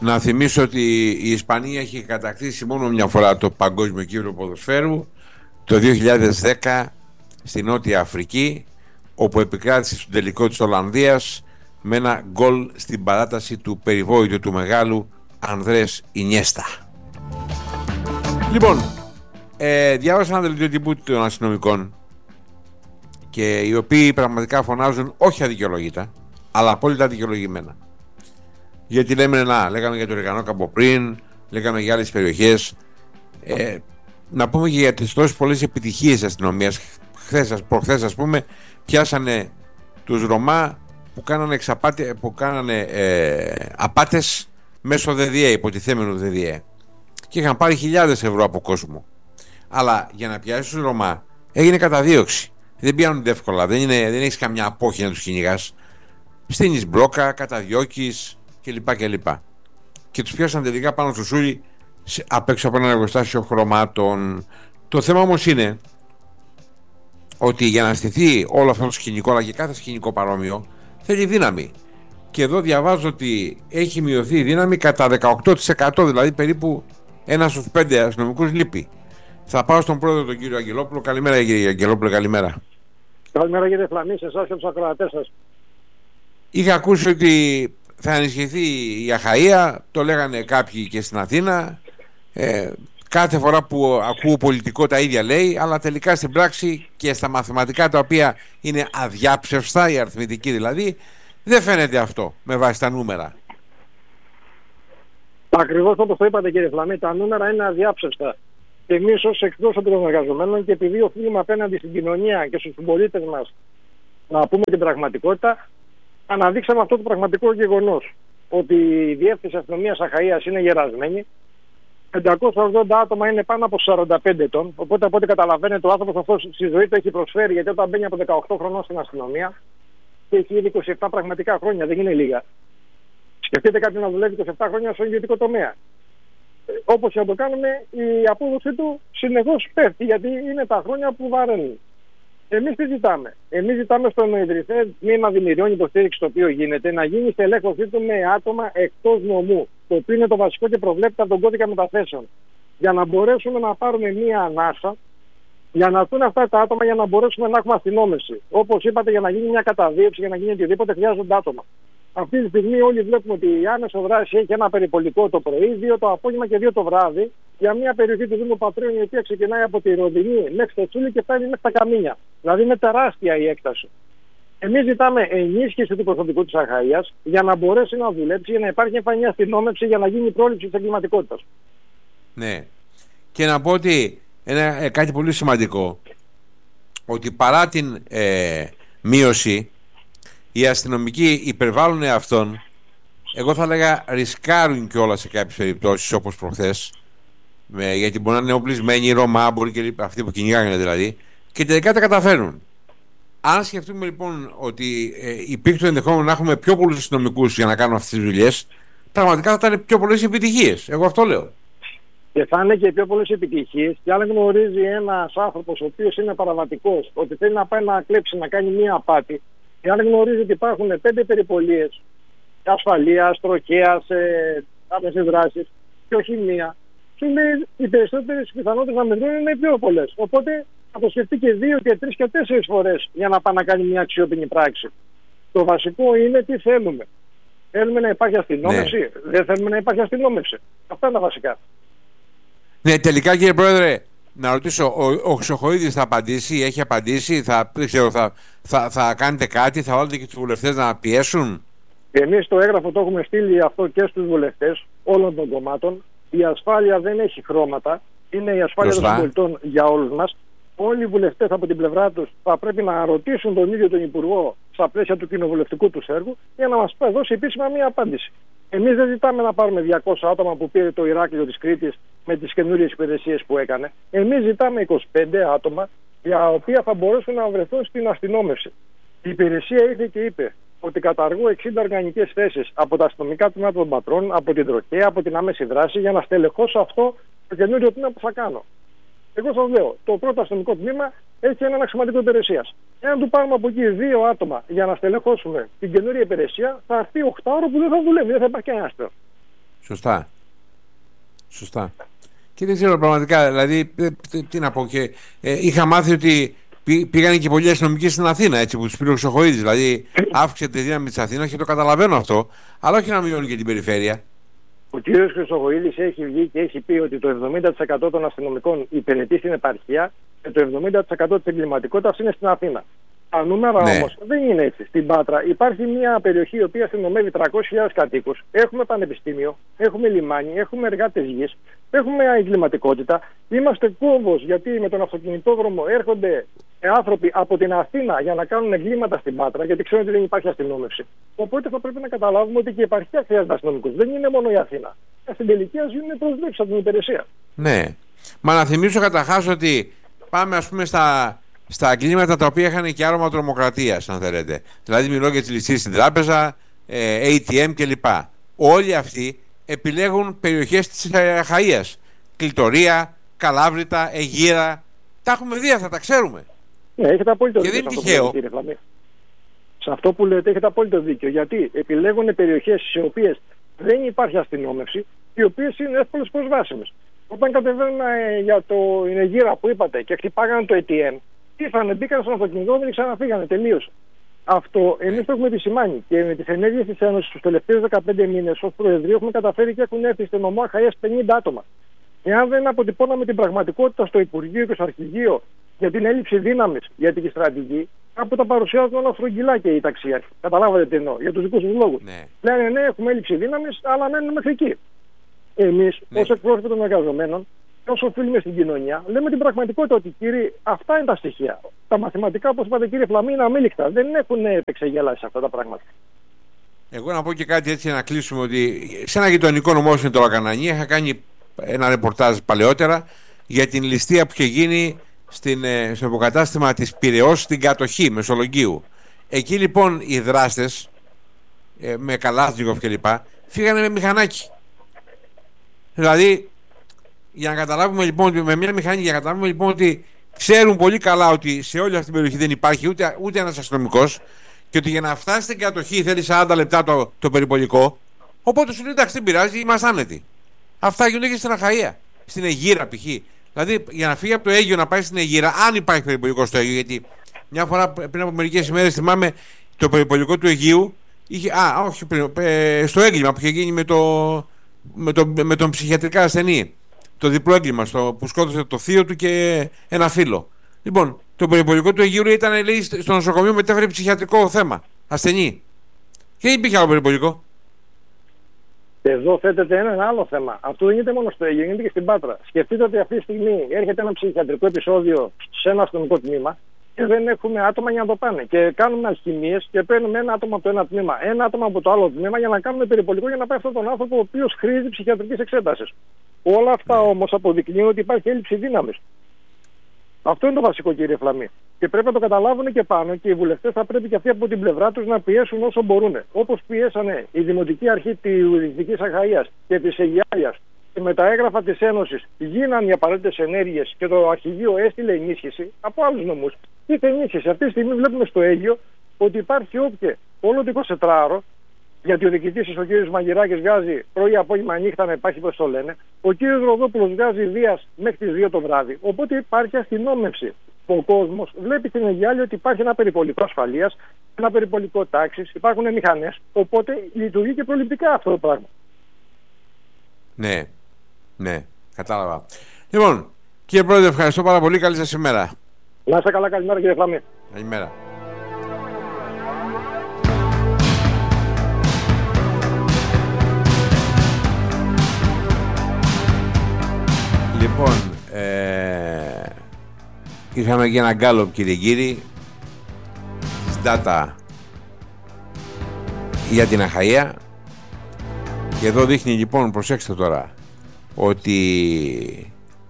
Να θυμίσω ότι η Ισπανία έχει κατακτήσει μόνο μια φορά το παγκόσμιο κύπελλο ποδοσφαίρου το 2010 στη Νότια Αφρική, όπου επικράτησε στον τελικό της Ολλανδίας με ένα γκολ στην παράταση του περιβόητου του μεγάλου Ανδρές Ινιέστα. Λοιπόν, διάβασα ένα δελτίο τύπου των αστυνομικών, και οι οποίοι πραγματικά φωνάζουν όχι αδικαιολόγητα, αλλά απόλυτα δικαιολογημένα. Γιατί λέγαμε για το Ρεγανόκαμπο πριν, λέγαμε για άλλες περιοχές. Να πούμε και για τις τόσες πολλές επιτυχίες της αστυνομίας. Προχθές, ας πούμε, πιάσανε τους Ρωμά που κάνανε απάτες μέσω ΔΔΕ, υποτιθέμενου ΔΔΕ, και είχαν πάρει χιλιάδες ευρώ από κόσμο. Αλλά για να πιάσεις τους Ρωμά έγινε καταδίωξη. Δεν πιάνονται εύκολα, δεν έχεις καμιά απόχη να τους κυνηγάς. Στείνεις μπλόκα, καταδιώκεις κλπ. Και τους πιάσαν τελικά πάνω στο σούλι απ' έξω από ένα εργοστάσιο χρωμάτων. Το θέμα όμως είναι ότι για να στηθεί όλο αυτό το σκηνικό, αλλά και κάθε σκηνικό παρόμοιο, θέλει δύναμη. Και εδώ διαβάζω ότι έχει μειωθεί η δύναμη κατά 18%, δηλαδή περίπου 1 στους 5 αστυνομικούς λείπει. Θα πάω στον πρόεδρο, τον κύριο Αγγελόπουλο. Καλημέρα, κύριε Αγγελόπουλο, καλημέρα. Καλημέρα, κύριε Φλαμή, σε εσάς και τους ακροατές σας. Είχα ακούσει ότι θα ενισχυθεί η Αχαΐα, το λέγανε κάποιοι και στην Αθήνα. Κάθε φορά που ακούω πολιτικό τα ίδια λέει, αλλά τελικά στην πράξη και στα μαθηματικά, τα οποία είναι αδιάψευστα, η αριθμητική δηλαδή, δεν φαίνεται αυτό με βάση τα νούμερα. Ακριβώς όπως το είπατε, κύριε Φλαμή, τα νούμερα είναι αδιάψευστα. Και εμείς ως εκπρόσωποι των εργαζομένων, και επειδή οφείλουμε απέναντι στην κοινωνία και στους συμπολίτες μας να πούμε την πραγματικότητα, αναδείξαμε αυτό το πραγματικό γεγονός. Ότι η Διεύθυνση Αστυνομίας Αχαΐας είναι γερασμένη. 580 άτομα είναι πάνω από 45 ετών. Οπότε, από ό,τι καταλαβαίνετε, ο άνθρωπος αυτός στη ζωή του έχει προσφέρει, γιατί όταν μπαίνει από 18 χρονών στην αστυνομία και έχει ήδη 27 πραγματικά χρόνια, δεν είναι λίγα. Σκεφτείτε κάποιον να δουλεύει 27 χρόνια στον ιδιωτικό τομέα. Όπως και να το κάνουμε, η απόδοση του συνεχώς πέφτει, γιατί είναι τα χρόνια που βαραίνουν. Εμείς τι ζητάμε? Εμείς ζητάμε στον ιδρυθέ τμήμα δημιουργών υποστήριξη, το οποίο γίνεται, να γίνει στελέχωσή του με άτομα εκτός νομού, το οποίο είναι το βασικό και προβλέπεται από τον κώδικα μεταθέσεων. Για να μπορέσουμε να πάρουμε μία ανάσα, για να έρθουν αυτά τα άτομα, για να μπορέσουμε να έχουμε αστυνόμευση. Όπως είπατε, για να γίνει μια καταδίωξη, για να γίνει οτιδήποτε, χρειάζονται άτομα. Αυτή τη στιγμή όλοι βλέπουμε ότι η άμεσο δράση έχει ένα περιπολικό το πρωί, 2 το απόγευμα και 2 το βράδυ, για μια περιοχή του Δήμου Πατρίων, η οποία ξεκινάει από τη Ροδινή μέχρι το Τσούλι και φτάνει μέχρι τα Καμίνια. Δηλαδή είναι τεράστια η έκταση. Εμείς ζητάμε ενίσχυση του προσωπικού της Αχαΐας για να μπορέσει να δουλέψει, για να υπάρχει εμφανή αστυνόμευση, για να γίνει πρόληψη της εγκληματικότητας. Ναι. Και να πω ότι κάτι πολύ σημαντικό, ότι παρά την μείωση, οι αστυνομικοί υπερβάλλουν αυτόν. Εγώ θα λέγα ρισκάρουν κιόλας σε κάποιες περιπτώσεις, όπως προχθές, γιατί μπορεί να είναι οπλισμένοι οι Ρωμά, μπορεί και αυτοί που κυνηγάγανε δηλαδή, και τελικά τα καταφέρνουν. Αν σκεφτούμε λοιπόν ότι υπήρχε το ενδεχόμενο να έχουμε πιο πολλούς αστυνομικούς για να κάνουν αυτές τις δουλειές, πραγματικά θα ήταν πιο πολλές επιτυχίες. Εγώ αυτό λέω. Και θα είναι και πιο πολλές επιτυχίες. Και αν γνωρίζει ένας άνθρωπος ο οποίος είναι παραβατικός, ότι θέλει να πάει να κλέψει, να κάνει μία απάτη, και αν γνωρίζει ότι υπάρχουν 5 περιπολίες ασφαλείας, τροχέας, άμεσες δράσεις, και όχι μία, σου λέει οι περισσότερες πιθανότητες να μετρούν είναι πιο πολλές. Οπότε θα το σκεφτεί και 2 και 3 και 4 φορές για να πάει να κάνει μια αξιόπινη πράξη. Το βασικό είναι τι θέλουμε. Θέλουμε να υπάρχει αστυνόμευση, ναι. Δεν θέλουμε να υπάρχει αστυνόμευση. Αυτά είναι τα βασικά. Ναι, τελικά, κύριε Πρόεδρε, να ρωτήσω, ο Χρυσοχοΐδης θα απαντήσει, έχει απαντήσει, θα κάνετε κάτι, θα βάλετε και τους βουλευτές να πιέσουν? Εμείς το έγγραφο το έχουμε στείλει αυτό και στους βουλευτές όλων των κομμάτων. Η ασφάλεια δεν έχει χρώματα, είναι η ασφάλεια των συμπολιτών για όλους μας. Όλοι οι βουλευτές από την πλευρά τους θα πρέπει να ρωτήσουν τον ίδιο τον Υπουργό στα πλαίσια του κοινοβουλευτικού τους έργου για να μας δώσει επίσημα μία απάντηση. Εμείς δεν ζητάμε να πάρουμε 200 άτομα που πήρε το Ηράκλειο της Κρήτης με τις καινούριες υπηρεσίες που έκανε. Εμείς ζητάμε 25 άτομα για οποία θα μπορέσουν να βρεθούν στην αστυνόμευση. Η υπηρεσία ήρθε και είπε ότι καταργώ 60 οργανικές θέσεις από τα αστυνομικά τμήματα των πατρών, από την τροχέα, από την άμεση δράση, για να στελεχώσω αυτό το καινούριο τμήμα που θα κάνω. Εγώ σας λέω, το πρώτο αστυνομικό τμήμα έχει ένα αξιωματικό υπηρεσίας. Εάν του πάρουμε από εκεί 2 άτομα για να στελεχώσουμε την καινούρια υπηρεσία, θα έρθει 8 ώρο που δεν θα δουλεύει, δεν θα υπάρχει κανένα άστρο. Σωστά. Και δεν ξέρω πραγματικά, δηλαδή, τι να πω. Και είχα μάθει ότι πήγαν και πολλοί αστυνομικοί στην Αθήνα, έτσι, που του πήρε ο Χρυσοχοΐδης. Δηλαδή, αύξησε τη δύναμη της Αθήνας και το καταλαβαίνω αυτό, αλλά όχι να μειώνει και την περιφέρεια. Ο κύριος Χρυσοχοΐδης έχει βγει και έχει πει ότι το 70% των αστυνομικών υπηρετεί στην επαρχία και το 70% της εγκληματικότητας είναι στην Αθήνα. Τα νούμερα όμως δεν είναι έτσι. Στην Πάτρα υπάρχει μια περιοχή η οποία αστυνομεύει 300.000 κατοίκους. Έχουμε πανεπιστήμιο, έχουμε λιμάνι, έχουμε εργάτες γης, έχουμε εγκληματικότητα. Είμαστε κόμβος γιατί με τον αυτοκινητόδρομο έρχονται άνθρωποι από την Αθήνα για να κάνουν εγκλήματα στην Πάτρα, γιατί ξέρουν ότι δεν υπάρχει αστυνόμευση. Οπότε θα πρέπει να καταλάβουμε ότι και η επαρχία χρειάζεται αστυνομικούς. Δεν είναι μόνο η Αθήνα. Στην τελική ζουν προσδέψεις από την υπηρεσία. Ναι. Μα να θυμίσω καταρχάς ότι πάμε, ας πούμε, στα εγκλήματα τα οποία είχαν και άρωμα τρομοκρατίας, αν θέλετε. Δηλαδή, μιλώ για τις ληστείες στην τράπεζα, ATM κλπ. Όλοι αυτοί επιλέγουν περιοχές της Αχαΐας. Κλειτορία, Καλάβρητα, Αιγύρα. Τα έχουμε δει αυτά, τα ξέρουμε. Ναι, έχετε απόλυτο δίκιο. Και δεν είναι τυχαίο. Σε αυτό που λέτε έχετε απόλυτο δίκιο. Γιατί επιλέγουν περιοχές σε οποίες δεν υπάρχει αστυνόμευση, οι οποίες είναι εύκολες προσβάσιμες. Όταν κατεβαίνουν για το Αιγύρα που είπατε και χτυπάγανε το ATM, ήρθανε, μπήκαν στον αυτοκινητόδρομο και ξαναφύγανε. Τελείωσε. Αυτό εμείς το έχουμε επισημάνει και με τις ενέργειες της Ένωσης τους τελευταίους 15 μήνες ως Προεδρείο έχουμε καταφέρει και έχουν έρθει στην νομό Αχαΐας 50 άτομα. Εάν δεν αποτυπώναμε την πραγματικότητα στο Υπουργείο και στο Αρχηγείο για την έλλειψη δύναμης, για την στρατηγική, κάπου τα παρουσιάζουν όλα στρογγυλά οι ταξιάρχοι. Καταλάβατε τι εννοώ, για τους δικούς τους λόγους. Ναι. Λένε ναι, έχουμε έλλειψη δύναμης, αλλά μένουμε μέχρι εκεί. Εμείς, ως εκπρόσωποι των εργαζομένων, όσο οφείλουμε στην κοινωνία, λέμε την πραγματικότητα ότι κύριοι, αυτά είναι τα στοιχεία. Τα μαθηματικά, όπως είπατε κύριε Φλαμή, είναι αμήλικτα. Δεν έχουν επεξεγελάσει αυτά τα πράγματα. Εγώ να πω και κάτι έτσι να κλείσουμε, ότι σε ένα γειτονικό νομό στην Τολοκανανία είχα κάνει ένα ρεπορτάζ παλαιότερα για την ληστεία που είχε γίνει στο υποκατάστημα της Πειραιώς στην κατοχή Μεσολογγίου. Εκεί λοιπόν οι δράστες με Καλάσνικοφ κλπ. Φύγανε με μηχανάκι. Δηλαδή, για να καταλάβουμε λοιπόν ότι με μια μηχανή, για να καταλάβουμε λοιπόν ότι ξέρουν πολύ καλά ότι σε όλη αυτή την περιοχή δεν υπάρχει ούτε ένας αστυνομικός και ότι για να φτάσει στην κατοχή θέλει 40 λεπτά το περιπολικό. Οπότε σου λέει εντάξει, δεν πειράζει, είμαστε άνετοι. Αυτά γίνονται και στην Αχαΐα, στην Αιγύρα π.χ. Δηλαδή, για να φύγει από το Αίγυο να πάει στην Αιγύρα, αν υπάρχει περιπολικό στο Αίγυο, γιατί μια φορά πριν από μερικές ημέρες θυμάμαι το περιπολικό του Αιγείου είχε. Όχι πριν, στο έγκλημα που είχε γίνει με τον ψυχιατρικά ασθενή. Το διπλό έγκλημα που σκότωσε το θείο του και ένα φίλο. Λοιπόν, το περιπολικό του Αιγείου ήταν, λέει, στο νοσοκομείο μετέφερε ψυχιατρικό θέμα. Ασθενή. Και δεν υπήρχε άλλο περιπολικό. Εδώ θέτεται ένα άλλο θέμα. Αυτό δεν γίνεται μόνο στο Αίγυο, γίνεται και στην Πάτρα. Σκεφτείτε ότι αυτή τη στιγμή έρχεται ένα ψυχιατρικό επεισόδιο σε ένα αστυνομικό τμήμα και δεν έχουμε άτομα για να το πάνε. Και κάνουμε αλχημίες και παίρνουμε ένα άτομο από το ένα τμήμα, ένα άτομο από το άλλο τμήμα για να κάνουμε περιπολικό για να πάει αυτόν τον άνθρωπο ο οποίος χρήζει ψυχιατρικής εξέτασης. Όλα αυτά όμως αποδεικνύουν ότι υπάρχει έλλειψη δύναμης. Αυτό είναι το βασικό, κύριε Φλαμή. Και πρέπει να το καταλάβουν και πάνω και οι βουλευτές θα πρέπει και αυτοί από την πλευρά τους να πιέσουν όσο μπορούν. Όπως πιέσανε η Δημοτική Αρχή της Δυτικής Αχαΐας και της Αιγιάλιας και με τα έγγραφα της Ένωσης γίνανε οι απαραίτητες ενέργειες και το Αρχηγείο έστειλε ενίσχυση από άλλους νομούς. Ήρθε ενίσχυση. Αυτή τη στιγμή βλέπουμε στο Αίγυο ότι υπάρχει όποιε όλο το 24ωρο. Γιατί ο διοικητής, ο κ. Μαγειράκης, βγάζει πρωί, απόγευμα, νύχτα να υπάρχει, πώς το λένε. Ο κ. Ροδόπουλος βγάζει βίας μέχρι τις 2 το βράδυ. Οπότε υπάρχει αστυνόμευση. Ο κόσμος βλέπει στην Αιγιάλη ότι υπάρχει ένα περιπολικό ασφαλείας, ένα περιπολικό τάξης, υπάρχουν μηχανές. Οπότε λειτουργεί και προληπτικά αυτό το πράγμα. Ναι, κατάλαβα. Λοιπόν, κύριε Πρόεδρε, ευχαριστώ πάρα πολύ. Καλή σας ημέρα. Να είστε καλά, καλημέρα κύριε Φλαμή. Καλημέρα. Λοιπόν, είχαμε και ένα γκάλωπ, κύριε κύριοι, της data για την Αχαΐα. Και εδώ δείχνει λοιπόν, προσέξτε τώρα, ότι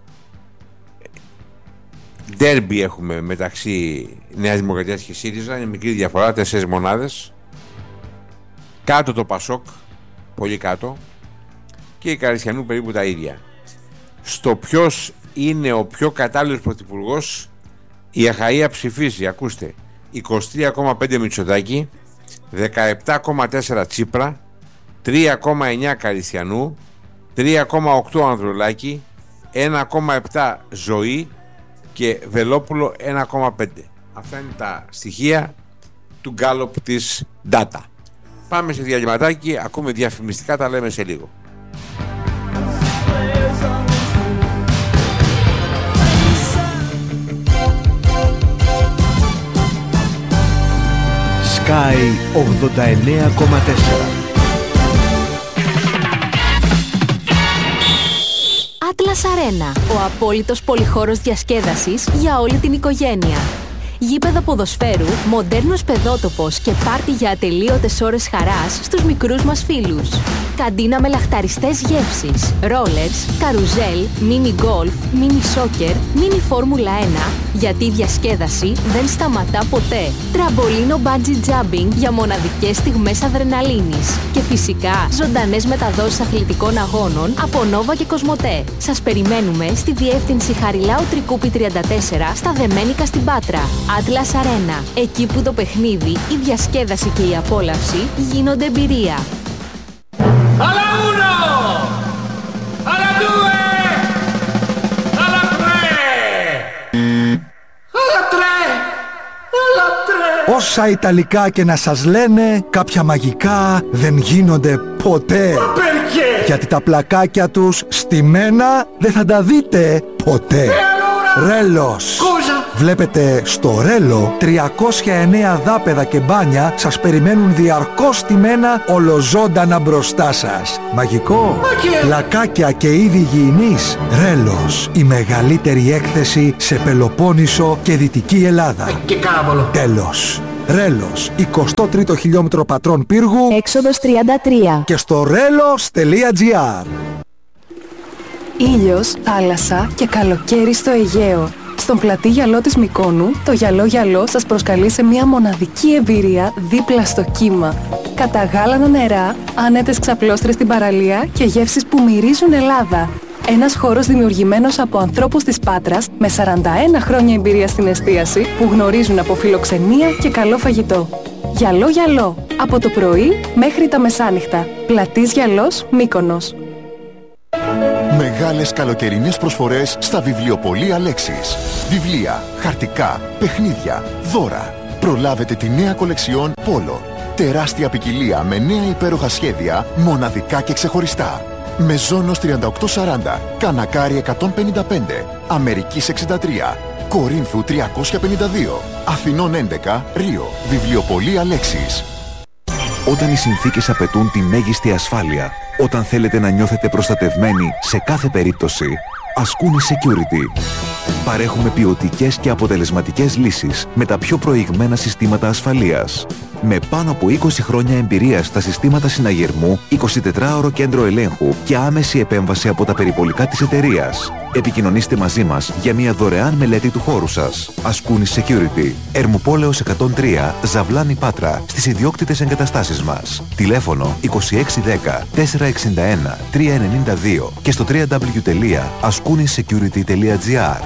ντέρμπι έχουμε μεταξύ Νέας Δημοκρατίας και ΣΥΡΙΖΑ. Είναι μικρή διαφορά, 4 μονάδες. Κάτω το Πασόκ, πολύ κάτω. Και η Καριστιανού περίπου τα ίδια. Στο ποιος είναι ο πιο κατάλληλος πρωθυπουργός, η Αχαΐα ψηφίζει, ακούστε, 23,5 Μητσοτάκη, 17,4 Τσίπρα, 3,9 Καριστιανού, 3,8 Ανδρουλάκη, 1,7 Ζωή και Βελόπουλο 1,5. Αυτά είναι τα στοιχεία του γκάλοπ της Data. Πάμε σε διαλυματάκι, ακούμε διαφημιστικά, τα λέμε σε λίγο. Sky 89,4. Atlas Arena, ο απόλυτος πολυχώρος διασκέδασης για όλη την οικογένεια. Γήπεδο ποδοσφαίρου, μοντέρνος παιδότοπος και πάρτι για ατελείωτες ώρες χαράς στους μικρούς μας φίλους. Καντίνα με λαχταριστές γεύσεις, ρόλερς, καρουζέλ, μίνι γκολφ, μίνι σόκερ, μίνι φόρμουλα 1, γιατί η διασκέδαση δεν σταματά ποτέ. Τραμπολίνο bungee jumping για μοναδικές στιγμές αδρεναλίνης. Και φυσικά ζωντανές μεταδόσεις αθλητικών αγώνων από Νόβα και Κοσμοτέ. Σας περιμένουμε στη διεύθυνση Χαριλάου Τρικούπη 34 στα Δεμένικα στην Πάτρα. Atlas Arena, εκεί που το παιχνίδι, η διασκέδαση και η απόλαυση γίνονται εμπειρία. Alla uno! Alla due! Alla tre! Alla tre! Alla tre! Όσα Ιταλικά και να σας λένε, κάποια μαγικά δεν γίνονται ποτέ. Perché? Γιατί τα πλακάκια τους στημένα δεν θα τα δείτε ποτέ. Ρέλος. Βλέπετε, στο Ρέλο 309 δάπεδα και μπάνια σας περιμένουν διαρκώς στημένα ολοζώντανα μπροστά σας. Μαγικό, πλακάκια και είδη υγιεινής. Ρέλος, η μεγαλύτερη έκθεση σε Πελοπόννησο και Δυτική Ελλάδα. Και κάβολο. Τέλος. Ρέλος, 23ο χιλιόμετρο Πατρών Πύργου, Έξοδος 33. και στο relos.gr. Ήλιος, θάλασσα και καλοκαίρι στο Αιγαίο. Στον πλατή γυαλό της Μυκόνου, το γυαλό σας προσκαλεί σε μια μοναδική εμπειρία δίπλα στο κύμα. Καταγάλανα νερά, άνετες ξαπλώστρες στην παραλία και γεύσεις που μυρίζουν Ελλάδα. Ένας χώρος δημιουργημένος από ανθρώπους της Πάτρας με 41 χρόνια εμπειρία στην εστίαση που γνωρίζουν από φιλοξενία και καλό φαγητό. Γυαλό, από το πρωί μέχρι τα μεσάνυχτα. Πλατής Γυαλός, Μύκονος. Μεγάλες καλοκαιρινές προσφορές στα βιβλιοπωλεία Λέξης. Βιβλία, χαρτικά, παιχνίδια, δώρα. Προλάβετε τη νέα κολεξιόν Πόλο. Τεράστια ποικιλία με νέα υπέροχα σχέδια, μοναδικά και ξεχωριστά. Μεζόνος 3840, Κανακάρι 155, Αμερικής 63, Κορίνθου 352, Αθηνών 11, Ρίο. Βιβλιοπωλεία Λέξης. Όταν οι συνθήκες απαιτούν τη μέγιστη ασφάλεια, όταν θέλετε να νιώθετε προστατευμένοι σε κάθε περίπτωση, Ascuni Security. Παρέχουμε ποιοτικές και αποτελεσματικές λύσεις με τα πιο προηγμένα συστήματα ασφαλείας. Με πάνω από 20 χρόνια εμπειρία στα συστήματα συναγερμού, 24ωρο κέντρο ελέγχου και άμεση επέμβαση από τα περιπολικά της εταιρείας. Επικοινωνήστε μαζί μας για μια δωρεάν μελέτη του χώρου σας. Ascuni Security. Ερμουπόλεως 103, Ζαβλάνη Πάτρα, στις ιδιόκτητες εγκαταστάσεις μας. Τηλέφωνο 2610 461 392 και στο www.ascunisecurity.gr.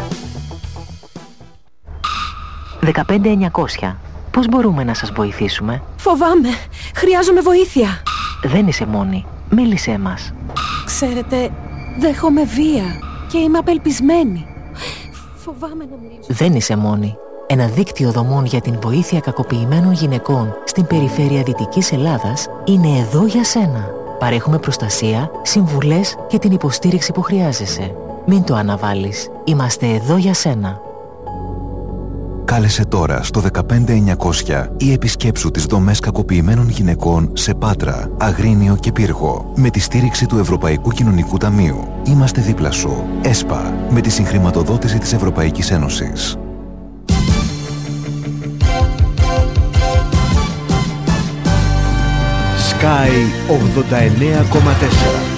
15900. Πώς μπορούμε να σας βοηθήσουμε? Φοβάμαι. Χρειάζομαι βοήθεια. Δεν είσαι μόνη. Μίλησέ μας. Ξέρετε, δέχομαι βία και είμαι απελπισμένη. Φοβάμαι να μιλήσω. Δεν είσαι μόνη. Ένα δίκτυο δομών για την βοήθεια κακοποιημένων γυναικών στην περιφέρεια Δυτικής Ελλάδας είναι εδώ για σένα. Παρέχουμε προστασία, συμβουλές και την υποστήριξη που χρειάζεσαι. Μην το αναβάλεις. Είμαστε εδώ για σένα. Κάλεσε τώρα στο 15900 ή επισκέψου τις δομές κακοποιημένων γυναικών σε Πάτρα, Αγρίνιο και Πύργο με τη στήριξη του Ευρωπαϊκού Κοινωνικού Ταμείου. Είμαστε δίπλα σου. ΕΣΠΑ, με τη συγχρηματοδότηση της Ευρωπαϊκής Ένωσης. Sky 89,4.